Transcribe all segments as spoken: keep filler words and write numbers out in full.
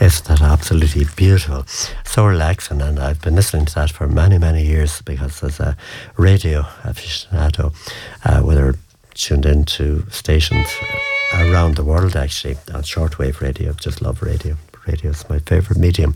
Isn't that absolutely beautiful? So relaxing, and I've been listening to that for many, many years because as a radio aficionado, uh, whether tuned into stations around the world actually on shortwave radio, just love radio. Radio is my favourite medium.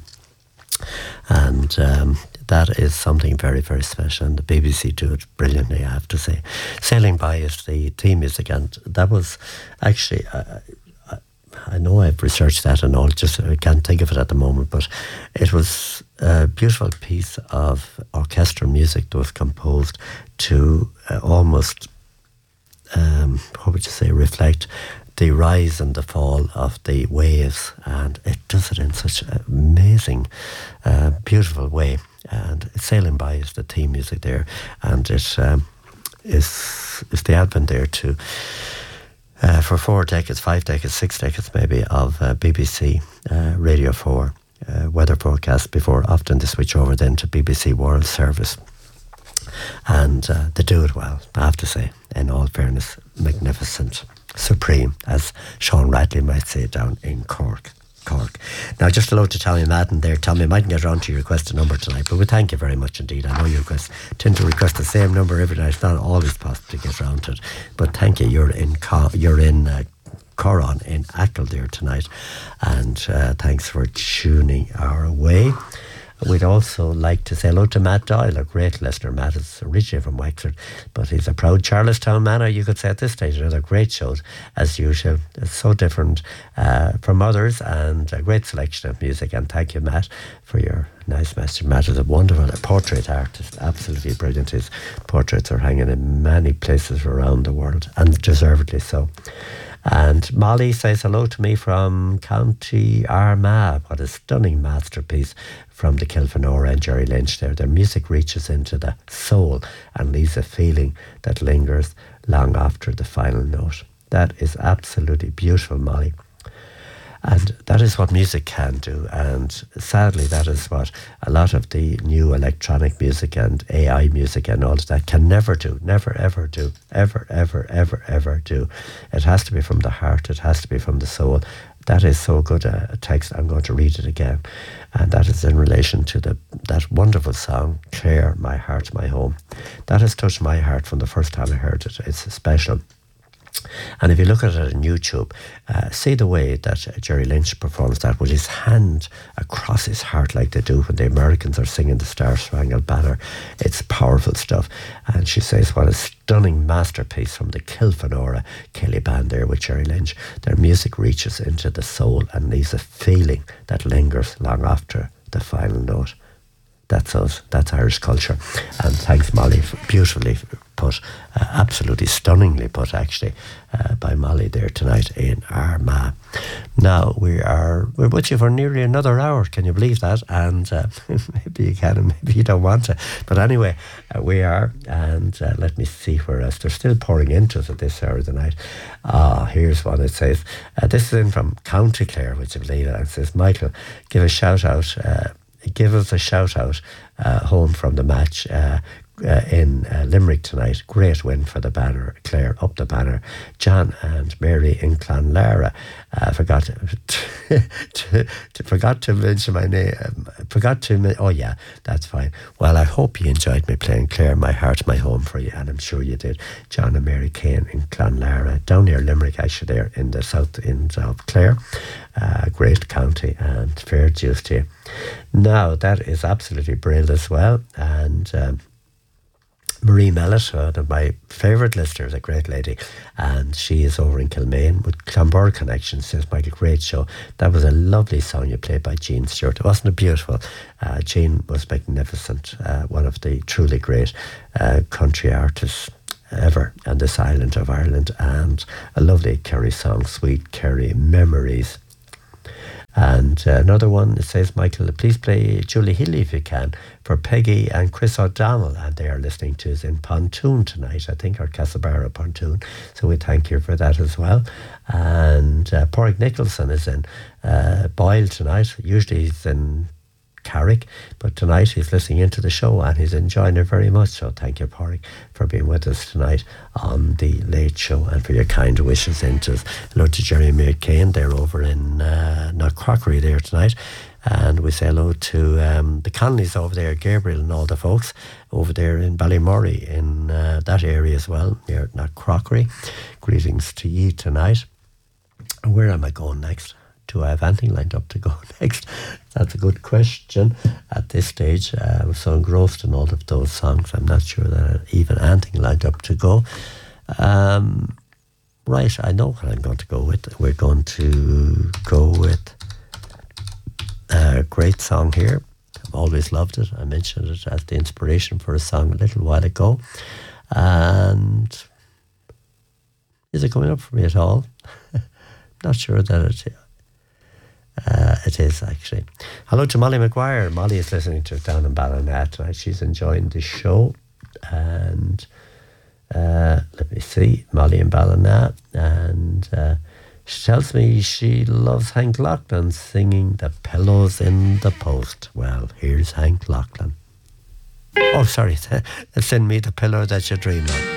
And um, that is something very, very special. And the B B C do it brilliantly, I have to say. Sailing By is the theme music, and that was actually, uh, I know I've researched that and all, just I can't think of it at the moment, but it was a beautiful piece of orchestral music that was composed to uh, almost, um, what would you say, reflect the rise and the fall of the waves, and it does it in such an amazing, uh, beautiful way. And Sailing By is the theme music there, and it um, is is the advent there to uh, for four decades, five decades, six decades maybe of uh, B B C uh, Radio four uh, weather forecast before often they switch over then to B B C World Service. And uh, they do it well, I have to say, in all fairness, magnificent. Supreme, as Sean Radley might say down in Cork. Cork. Now, just hello to Tommy Madden there. Tommy, I mightn't get around to your request a number tonight, but we thank you very much indeed. I know you request, tend to request the same number every night. It's not always possible to get around to it, but thank you. You're in Co- you're in uh, Coron in Achill there tonight, and uh, thanks for tuning our way. We'd also like to say hello to Matt Doyle, a great listener. Matt is originally from Wexford, but he's a proud Charlestown man, you could say at this stage. Another great show, as usual. It's so different uh, from others, and a great selection of music. And thank you, Matt, for your nice message. Matt is a wonderful a portrait artist, absolutely brilliant. His portraits are hanging in many places around the world, and deservedly so. And Molly says hello to me from County Armagh. What a stunning masterpiece from the Kilfenora and Jerry Lynch there. Their music reaches into the soul and leaves a feeling that lingers long after the final note. That is absolutely beautiful, Molly. And that is what music can do. And sadly, that is what a lot of the new electronic music and A I music and all of that can never do. Never, ever do. Ever, ever, ever, ever do. It has to be from the heart. It has to be from the soul. That is so good a, a text. I'm going to read it again. And that is in relation to the that wonderful song, Clare, My Heart, My Home. That has touched my heart from the first time I heard it. It's special. And if you look at it on YouTube, uh, see the way that uh, Jerry Lynch performs that with his hand across his heart like they do when the Americans are singing the Star Spangled Banner. It's powerful stuff. And she says, what a stunning masterpiece from the Kilfenora Kelly band there with Jerry Lynch. Their music reaches into the soul and leaves a feeling that lingers long after the final note. That's us. That's Irish culture. And thanks, Molly, for beautifully put, uh, absolutely stunningly put, actually, uh, by Molly there tonight in Armagh. Now, we are, we're with you for nearly another hour. Can you believe that? And uh, maybe you can and maybe you don't want to. But anyway, uh, we are. And uh, let me see where else. They're still pouring into us at this hour of the night. Ah, here's one. It says, uh, this is in from County Clare, which is Leila. And it says, Michael, give a shout out, uh, give us a shout out uh, home from the match uh, uh, in uh, Limerick tonight. Great win for the banner. Clare up the banner. John and Mary in Clonlara. I uh, forgot to, to, to forgot to mention my name. Um, forgot to. Oh yeah, that's fine. Well, I hope you enjoyed me playing Clare, My Heart, My Home for you, and I'm sure you did. John and Mary Kane in Clonlara, down near Limerick, actually, there in the south end of Clare. Uh, great county, and fair dues to you. Now, that is absolutely brilliant as well. And um, Marie Mellett, one of my favourite listeners, a great lady, and she is over in Kilmaine with Clonbur Connection. Says, Michael, great show. That was a lovely song you played by Jean Stewart. Wasn't it beautiful? Uh, Jean was magnificent, uh, one of the truly great uh, country artists ever on this island of Ireland, and a lovely Kerry song, Sweet Kerry Memories. And uh, another one, it says, Michael, please play Julie Healy if you can for Peggy and Chris O'Donnell. And they are listening to us in Pontoon tonight, I think, or Castlebarra Pontoon. So we thank you for that as well. And uh, Porrick Nicholson is in uh, Boyle tonight. Usually he's in Carrick, but tonight he's listening into the show and he's enjoying it very much. So thank you, Porrick, for being with us tonight on the Late Show and for your kind wishes into us. Hello to Jerry McCain, they're over in uh, not Crockery there tonight. And we say hello to um, the Conleys over there, Gabriel and all the folks over there in Ballymurray, in uh, that area as well, near not Crockery. Greetings to you tonight. And where am I going next? Do I have anything lined up to go next? That's a good question at this stage. Uh, I was so engrossed in all of those songs, I'm not sure that I have even anything lined up to go. Um, right, I know what I'm going to go with. We're going to go with a great song here. I've always loved it. I mentioned it as the inspiration for a song a little while ago. And is it coming up for me at all? Not sure that it, uh, it is, actually. Hello to Molly McGuire. Molly is listening to it down in Ballina tonight. She's enjoying the show. And uh, let me see, Molly in Ballina. And uh, she tells me she loves Hank Lachlan singing The Pillows in the Post. Well, here's Hank Lachlan. Oh, sorry. Send me the pillow that you dream of.